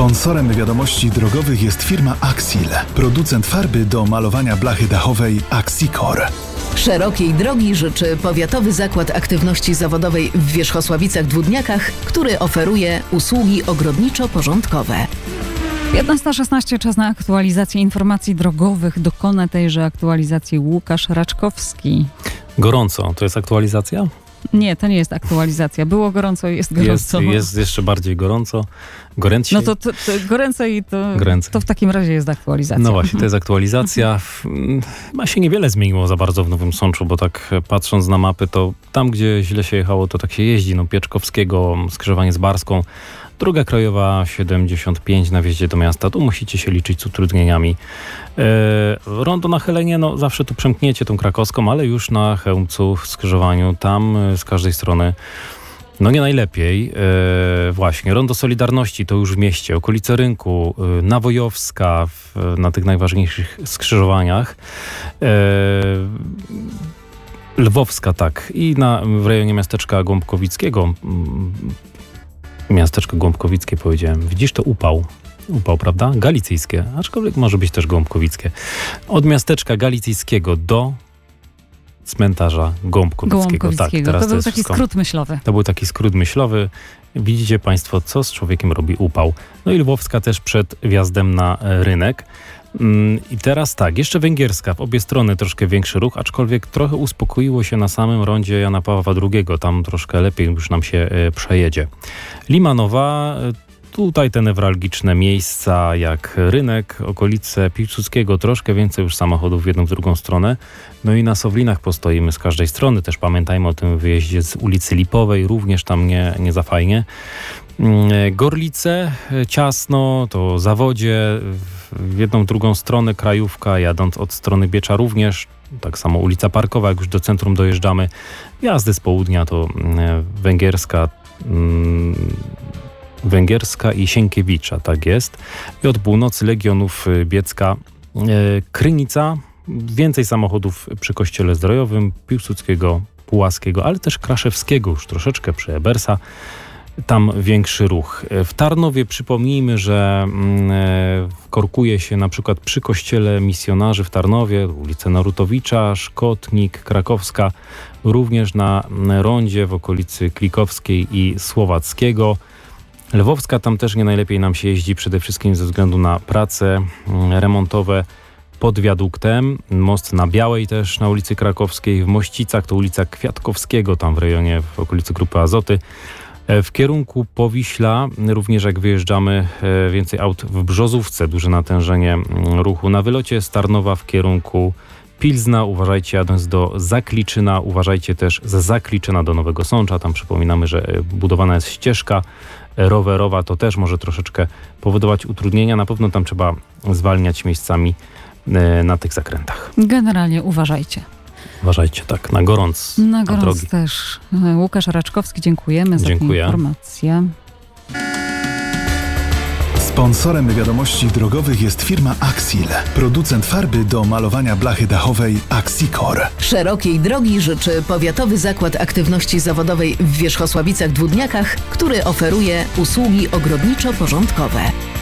Sponsorem wiadomości drogowych jest firma Axil, producent farby do malowania blachy dachowej Axicor. Szerokiej drogi życzy Powiatowy Zakład Aktywności Zawodowej w Wierzchosławicach-Dwódniakach, który oferuje usługi ogrodniczo-porządkowe. 15:16, czas na aktualizację informacji drogowych. Dokona tejże aktualizacji Łukasz Raczkowski. Gorąco, to jest aktualizacja? Nie, to nie jest aktualizacja. Było gorąco i jest gorąco. Jest jeszcze bardziej gorąco. Goręcej. No to goręce i to w takim razie jest aktualizacja. No właśnie, to jest aktualizacja. Chyba się niewiele zmieniło za bardzo w Nowym Sączu, bo tak patrząc na mapy, to tam, gdzie źle się jechało, to tak się jeździ. No Pieczkowskiego, skrzyżowanie z Barską. Druga krajowa 75 na wjeździe do miasta. Tu musicie się liczyć z utrudnieniami. Rondo na Helenie, no zawsze tu przemkniecie tą krakowską, ale już na Chełmcu w skrzyżowaniu, tam z każdej strony no nie najlepiej. Właśnie, Rondo Solidarności to już w mieście, okolice Rynku, Nawojowska na tych najważniejszych skrzyżowaniach. Lwowska, tak. I w rejonie miasteczka Gąbkowickiego. Miasteczko Gąbkowickie powiedziałem. Widzisz, to upał, prawda? Galicyjskie, aczkolwiek może być też Gąbkowickie. Od miasteczka Galicyjskiego do cmentarza Gąbkowickiego. Tak, teraz to był taki skrót myślowy. To był taki skrót myślowy. Widzicie Państwo, co z człowiekiem robi upał. No i Lwowska też przed wjazdem na rynek. I teraz tak, jeszcze Węgierska, w obie strony troszkę większy ruch, aczkolwiek trochę uspokoiło się na samym rondzie Jana Pawła II, tam troszkę lepiej już nam się przejedzie. Limanowa, tutaj te newralgiczne miejsca jak Rynek, okolice Piłsudskiego, troszkę więcej już samochodów w jedną, w drugą stronę. No i na Sowlinach postoimy z każdej strony, też pamiętajmy o tym wyjeździe z ulicy Lipowej, również tam nie za fajnie. Gorlice, ciasno, to Zawodzie, w jedną, w drugą stronę krajówka, jadąc od strony Biecza również, tak samo ulica Parkowa, jak już do centrum dojeżdżamy. Jazdy z południa to Węgierska i Sienkiewicza, tak jest. I od północy Legionów Biecka, Krynica, więcej samochodów przy Kościele Zdrojowym, Piłsudskiego, Pułaskiego, ale też Kraszewskiego już troszeczkę przy Ebersa. Tam większy ruch. W Tarnowie przypomnijmy, że korkuje się na przykład przy Kościele Misjonarzy w Tarnowie, ulica Narutowicza, Szkotnik, Krakowska, również na rondzie w okolicy Klikowskiej i Słowackiego. Lwowska, tam też nie najlepiej nam się jeździ, przede wszystkim ze względu na prace remontowe pod wiaduktem. Most na Białej też na ulicy Krakowskiej. W Mościcach to ulica Kwiatkowskiego, tam w rejonie, w okolicy Grupy Azoty. W kierunku Powiśla, również jak wyjeżdżamy, więcej aut w Brzozówce, duże natężenie ruchu. Na wylocie z Tarnowa w kierunku Pilzna, uważajcie jadąc do Zakliczyna, uważajcie też z Zakliczyna do Nowego Sącza. Tam przypominamy, że budowana jest ścieżka rowerowa, to też może troszeczkę powodować utrudnienia. Na pewno tam trzeba zwalniać miejscami na tych zakrętach. Generalnie uważajcie. Uważajcie, tak, na gorąc. Na gorąc też. Łukasz Raczkowski, dziękujemy za tę informację. Sponsorem wiadomości drogowych jest firma Axil, producent farby do malowania blachy dachowej Axicor. Szerokiej drogi życzy Powiatowy Zakład Aktywności Zawodowej w Wierzchosławicach-Dwódniakach, który oferuje usługi ogrodniczo-porządkowe.